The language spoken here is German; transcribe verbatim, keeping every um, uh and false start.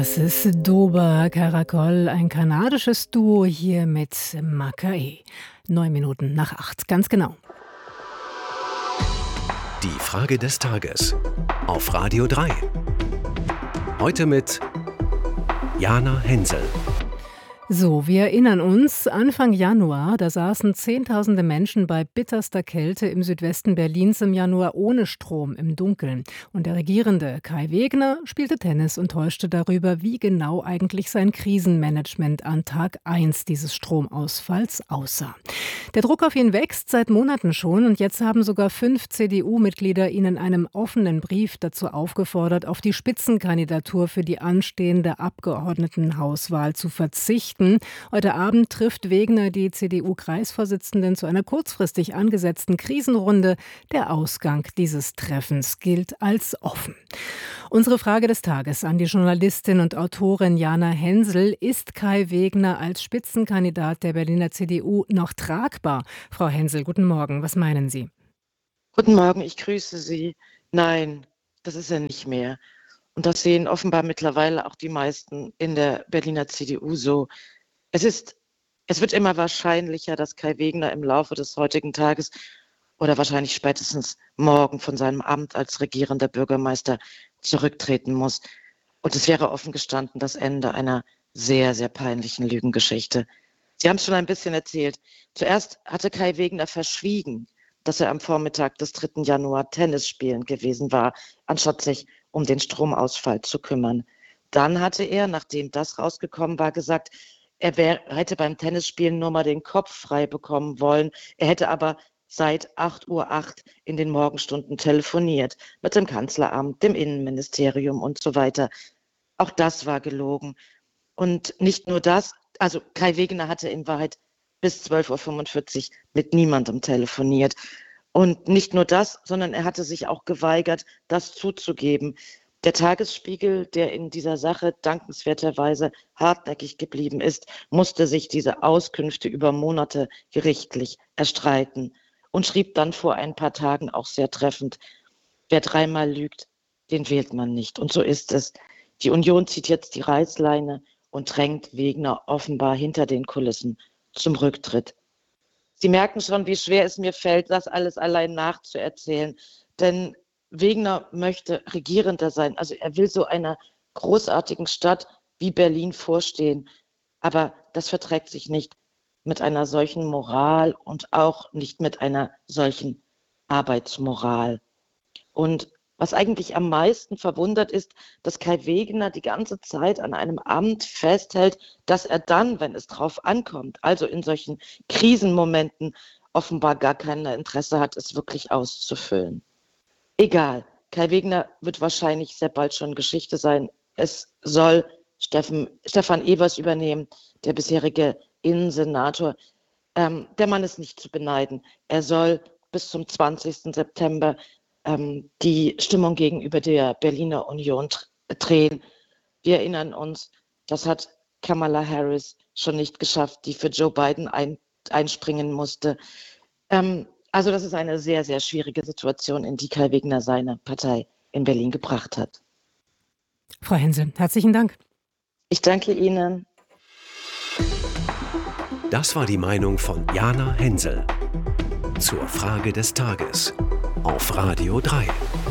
Das ist Dober Caracol, ein kanadisches Duo hier mit Macaé. Neun Minuten nach acht, ganz genau. Die Frage des Tages auf Radio drei. Heute mit Jana Hensel. So, wir erinnern uns, Anfang Januar, da saßen Zehntausende Menschen bei bitterster Kälte im Südwesten Berlins im Januar ohne Strom im Dunkeln. Und der Regierende Kai Wegner spielte Tennis und täuschte darüber, wie genau eigentlich sein Krisenmanagement an Tag eins dieses Stromausfalls aussah. Der Druck auf ihn wächst seit Monaten schon und jetzt haben sogar fünf C D U-Mitglieder ihn in einem offenen Brief dazu aufgefordert, auf die Spitzenkandidatur für die anstehende Abgeordnetenhauswahl zu verzichten. Heute Abend trifft Wegner die C D U-Kreisvorsitzenden zu einer kurzfristig angesetzten Krisenrunde. Der Ausgang dieses Treffens gilt als offen. Unsere Frage des Tages an die Journalistin und Autorin Jana Hensel: Ist Kai Wegner als Spitzenkandidat der Berliner C D U noch tragbar? Frau Hensel, guten Morgen. Was meinen Sie? Guten Morgen, ich grüße Sie. Nein, das ist er nicht mehr. Und das sehen offenbar mittlerweile auch die meisten in der Berliner C D U so. Es ist, es wird immer wahrscheinlicher, dass Kai Wegner im Laufe des heutigen Tages oder wahrscheinlich spätestens morgen von seinem Amt als regierender Bürgermeister zurücktreten muss. Und es wäre offen gestanden das Ende einer sehr, sehr peinlichen Lügengeschichte. Sie haben es schon ein bisschen erzählt. Zuerst hatte Kai Wegner verschwiegen, dass er am Vormittag des dritten Januar Tennis spielen gewesen war, anstatt sich um den Stromausfall zu kümmern. Dann hatte er, nachdem das rausgekommen war, gesagt, er wär, hätte beim Tennisspielen nur mal den Kopf frei bekommen wollen. Er hätte aber seit acht Uhr acht in den Morgenstunden telefoniert mit dem Kanzleramt, dem Innenministerium und so weiter. Auch das war gelogen. Und nicht nur das, also Kai Wegner hatte in Wahrheit bis zwölf Uhr fünfundvierzig mit niemandem telefoniert. Und nicht nur das, sondern er hatte sich auch geweigert, das zuzugeben. Der Tagesspiegel, der in dieser Sache dankenswerterweise hartnäckig geblieben ist, musste sich diese Auskünfte über Monate gerichtlich erstreiten und schrieb dann vor ein paar Tagen auch sehr treffend: Wer dreimal lügt, den wählt man nicht. Und so ist es. Die Union zieht jetzt die Reißleine und drängt Wegner offenbar hinter den Kulissen zum Rücktritt. Sie merken schon, wie schwer es mir fällt, das alles allein nachzuerzählen. Denn Wegner möchte Regierender sein. Also er will so einer großartigen Stadt wie Berlin vorstehen. Aber das verträgt sich nicht mit einer solchen Moral und auch nicht mit einer solchen Arbeitsmoral. Und was eigentlich am meisten verwundert ist, dass Kai Wegner die ganze Zeit an einem Amt festhält, dass er dann, wenn es drauf ankommt, also in solchen Krisenmomenten, offenbar gar kein Interesse hat, es wirklich auszufüllen. Egal, Kai Wegner wird wahrscheinlich sehr bald schon Geschichte sein. Es soll Steffen, Stefan Evers übernehmen, der bisherige Innensenator. Ähm, der Mann ist nicht zu beneiden. Er soll bis zum zwanzigsten September ähm, die Stimmung gegenüber der Berliner Union drehen. Wir erinnern uns, das hat Kamala Harris schon nicht geschafft, die für Joe Biden ein, einspringen musste. Ähm, Also das ist eine sehr, sehr schwierige Situation, in die Kai Wegner seine Partei in Berlin gebracht hat. Frau Hensel, herzlichen Dank. Ich danke Ihnen. Das war die Meinung von Jana Hensel zur Frage des Tages auf Radio drei.